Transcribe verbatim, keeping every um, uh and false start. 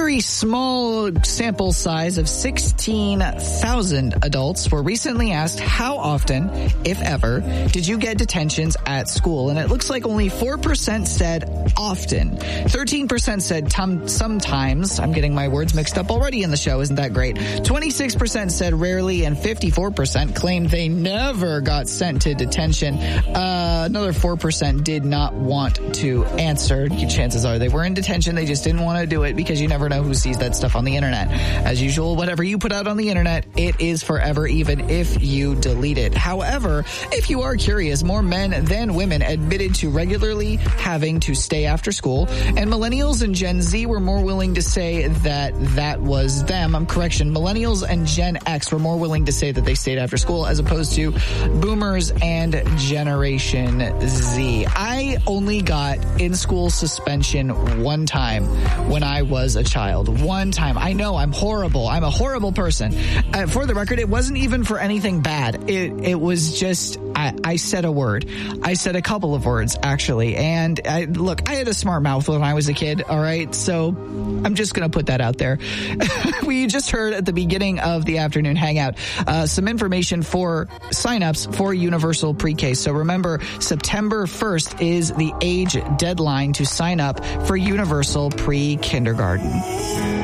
very small sample size of sixteen thousand adults were recently asked how often, if ever, did you get detentions at school? And it looks like only four percent said often. thirteen percent said tum- sometimes. I'm getting my words mixed up already in the show. Isn't that great? twenty-six percent said rarely, and fifty-four percent claimed they never got sent to detention. Uh, another four percent did not want to answer. Chances are they were in detention. They just didn't want to do it because you never know who sees that stuff on the internet. As usual, whatever you put out on the internet, it is forever, even if you delete it. However, if you are curious, more men than women admitted to regularly having to stay after school, and millennials and Gen Z were more willing to say that that was them. Um, correction, millennials and Gen X were more willing to say that they stayed after school as opposed to boomers and Generation Z. I only got in-school suspension one time when I was a child. One time. I know I'm horrible. I'm a horrible person. Uh, for the record, it wasn't even for anything bad. It it was just, I, I said a word. I said a couple of words, actually. And I, look, I had a smart mouth when I was a kid, all right? So I'm just going to put that out there. We just heard at the beginning of the afternoon hangout uh, some information for signups for Universal Pre-K. So remember, September first is the age deadline to sign up for Universal Pre-Kindergarten.